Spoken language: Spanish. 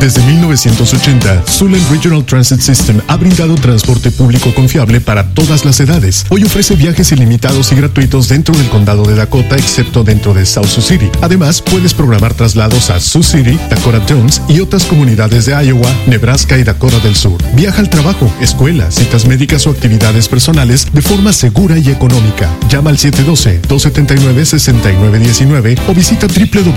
Desde 1980, Sulen Regional Transit System ha brindado transporte público confiable para todas las edades. Hoy ofrece viajes ilimitados y gratuitos dentro del condado de Dakota, excepto dentro de South Sioux City. Además, puedes programar traslados a Sioux City, Dakota Jones y otras comunidades de Iowa, Nebraska y Dakota del Sur. Viaja al trabajo, escuela, citas médicas o actividades personales de forma segura y económica. Llama al 712-279-6919 o visita www